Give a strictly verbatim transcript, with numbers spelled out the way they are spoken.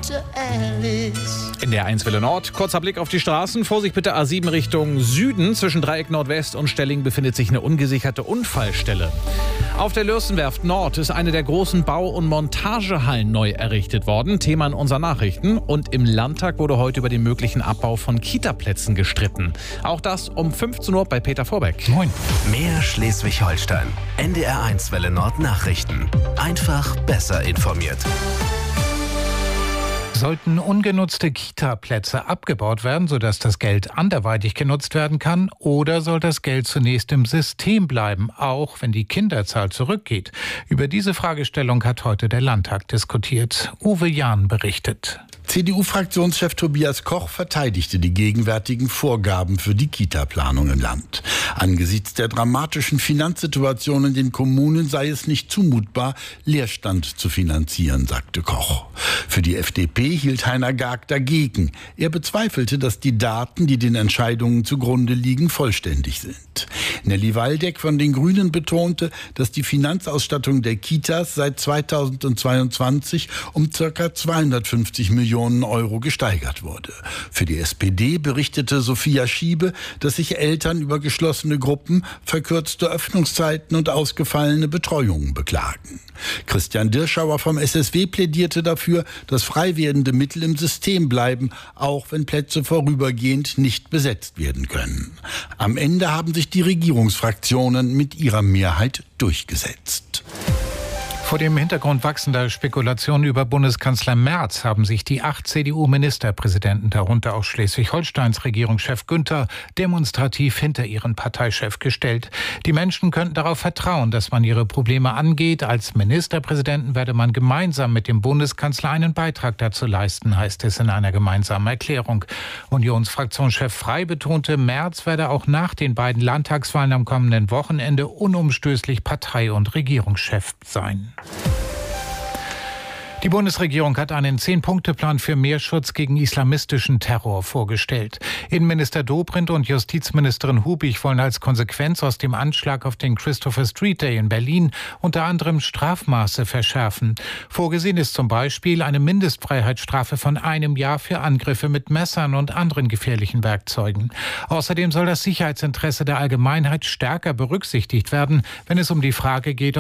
to Alice. In der eins Welle Nord, kurzer Blick auf die Straßen. Vorsicht bitte, A sieben Richtung Süden. Zwischen Dreieck Nordwest und Stelling befindet sich eine ungesicherte Unfallstelle. Auf der Lürsenwerft Nord ist eine der großen Bau- und Montagehallen neu errichtet worden. Thema in unseren Nachrichten. Und im Landtag wurde heute über den möglichen Abbau von Kitaplätzen gestritten. Auch das um fünfzehn Uhr bei Peter Vorbeck. Moin. Mehr Schleswig-Holstein. N D R eins Welle Nord Nachrichten. Einfach besser informiert. Sollten ungenutzte Kita-Plätze abgebaut werden, sodass das Geld anderweitig genutzt werden kann, oder soll das Geld zunächst im System bleiben, auch wenn die Kinderzahl zurückgeht? Über diese Fragestellung hat heute der Landtag diskutiert. Uwe Jahn berichtet. C D U-Fraktionschef Tobias Koch verteidigte die gegenwärtigen Vorgaben für die Kita-Planung im Land. Angesichts der dramatischen Finanzsituation in den Kommunen sei es nicht zumutbar, Leerstand zu finanzieren, sagte Koch. Für die F D P hielt Heiner Gag dagegen. Er bezweifelte, dass die Daten, die den Entscheidungen zugrunde liegen, vollständig sind. Nelly Waldeck von den Grünen betonte, dass die Finanzausstattung der Kitas seit zweitausendzweiundzwanzig um ca. zweihundertfünfzig Millionen Euro gesteigert wurde. Für die S P D berichtete Sophia Schiebe, dass sich Eltern über geschlossene Gruppen, verkürzte Öffnungszeiten und ausgefallene Betreuungen beklagen. Christian Dirschauer vom S S W plädierte dafür, dass frei werdende Mittel im System bleiben, auch wenn Plätze vorübergehend nicht besetzt werden können. Am Ende haben sich die Regierungsfraktionen mit ihrer Mehrheit durchgesetzt. Vor dem Hintergrund wachsender Spekulationen über Bundeskanzler Merz haben sich die acht C D U-Ministerpräsidenten, darunter auch Schleswig-Holsteins Regierungschef Günther, demonstrativ hinter ihren Parteichef gestellt. Die Menschen könnten darauf vertrauen, dass man ihre Probleme angeht. Als Ministerpräsidenten werde man gemeinsam mit dem Bundeskanzler einen Beitrag dazu leisten, heißt es in einer gemeinsamen Erklärung. Unionsfraktionschef Frey betonte, Merz werde auch nach den beiden Landtagswahlen am kommenden Wochenende unumstößlich Partei- und Regierungschef sein. Die Bundesregierung hat einen Zehn-Punkte-Plan für mehr Schutz gegen islamistischen Terror vorgestellt. Innenminister Dobrindt und Justizministerin Hubig wollen als Konsequenz aus dem Anschlag auf den Christopher Street Day in Berlin unter anderem Strafmaße verschärfen. Vorgesehen ist zum Beispiel eine Mindestfreiheitsstrafe von einem Jahr für Angriffe mit Messern und anderen gefährlichen Werkzeugen. Außerdem soll das Sicherheitsinteresse der Allgemeinheit stärker berücksichtigt werden, wenn es um die Frage geht,